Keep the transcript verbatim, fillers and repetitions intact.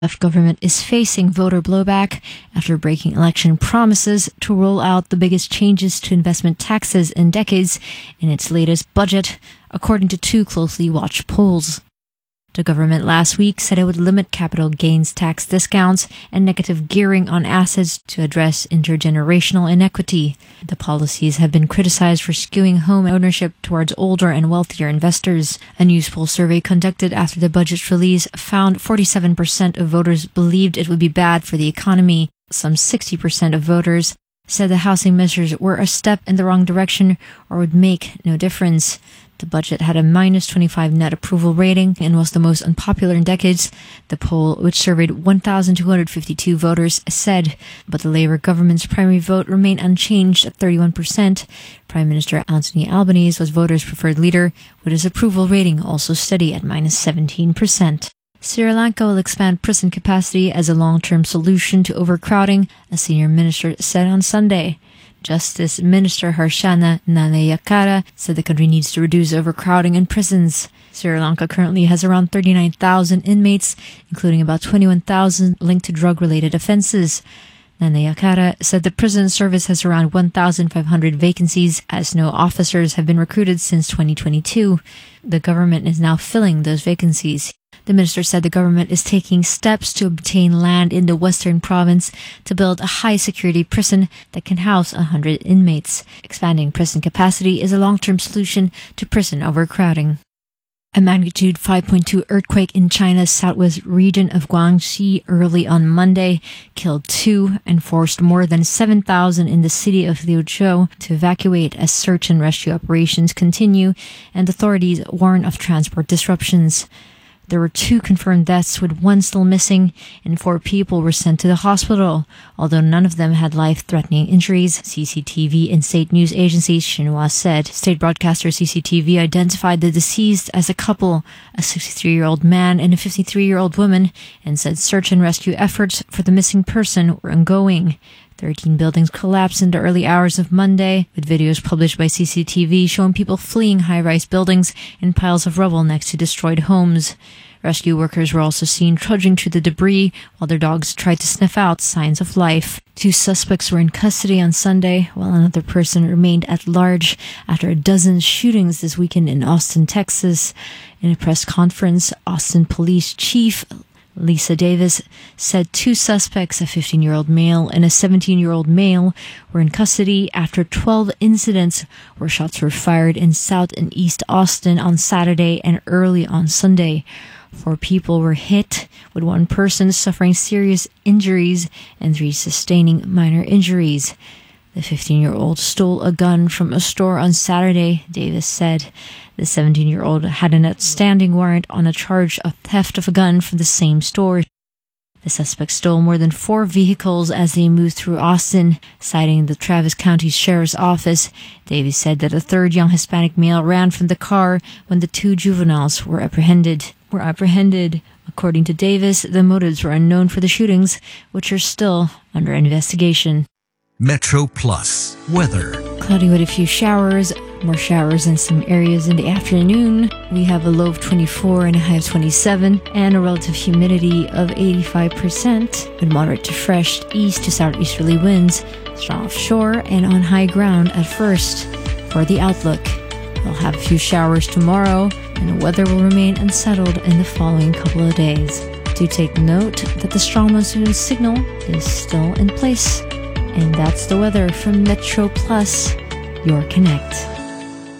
The government is facing voter blowback after breaking election promises to roll out the biggest changes to investment taxes in decades in its latest budget, according to two closely watched polls. The government last week said it would limit capital gains tax discounts and negative gearing on assets to address intergenerational inequity. The policies have been criticized for skewing home ownership towards older and wealthier investors. A news poll survey conducted after the budget's release found forty-seven percent of voters believed it would be bad for the economy. Some sixty percent of voters said the housing measures were a step in the wrong direction or would make no difference. The budget had a minus twenty-five net approval rating and was the most unpopular in decades, the poll, which surveyed one thousand two hundred fifty-two voters, said. But the Labour government's primary vote remained unchanged at thirty-one percent. Prime Minister Anthony Albanese was voters' preferred leader, with his approval rating also steady at minus seventeen percent. Sri Lanka will expand prison capacity as a long-term solution to overcrowding, a senior minister said on Sunday. Justice Minister Harshana Nanayakara said the country needs to reduce overcrowding in prisons. Sri Lanka currently has around thirty-nine thousand inmates, including about twenty-one thousand linked to drug-related offenses. Nanayakara said the prison service has around one thousand five hundred vacancies, as no officers have been recruited since twenty twenty-two. The government is now filling those vacancies. The minister said the government is taking steps to obtain land in the western province to build a high-security prison that can house one hundred inmates. Expanding prison capacity is a long-term solution to prison overcrowding. A magnitude five point two earthquake in China's southwest region of Guangxi early on Monday killed two and forced more than seven thousand in the city of Liuzhou to evacuate as search and rescue operations continue, and authorities warn of transport disruptions. There were two confirmed deaths, with one still missing, and four people were sent to the hospital, although none of them had life-threatening injuries, C C T V and state news agency Xinhua said. State broadcaster C C T V identified the deceased as a couple, a sixty-three-year-old man and a fifty-three-year-old woman, and said search and rescue efforts for the missing person were ongoing. Thirteen buildings collapsed in the early hours of Monday, with videos published by C C T V showing people fleeing high-rise buildings and piles of rubble next to destroyed homes. Rescue workers were also seen trudging through the debris while their dogs tried to sniff out signs of life. Two suspects were in custody on Sunday, while another person remained at large after a dozen shootings this weekend in Austin, Texas. In a press conference, Austin Police Chief Lisa Davis said two suspects, a fifteen-year-old male and a seventeen-year-old male, were in custody after twelve incidents where shots were fired in South and East Austin on Saturday and early on Sunday. Four people were hit, with one person suffering serious injuries and three sustaining minor injuries. The fifteen-year-old stole a gun from a store on Saturday, Davis said. The seventeen-year-old had an outstanding warrant on a charge of theft of a gun from the same store. The suspect stole more than four vehicles as they moved through Austin, citing the Travis County Sheriff's Office. Davis said that a third young Hispanic male ran from the car when the two juveniles were apprehended. Were apprehended. According to Davis, the motives were unknown for the shootings, which are still under investigation. Metro Plus weather. Cloudy with a few showers, more showers in some areas in the afternoon. We have a low of twenty-four and a high of twenty-seven, and a relative humidity of eighty-five percent, with moderate to fresh east to southeasterly winds, strong offshore and on high ground at first. For the outlook, we'll have a few showers tomorrow, and the weather will remain unsettled in the following couple of days. Do take note that the strong monsoon signal is still in place. And that's the weather from Metro Plus, your Connect.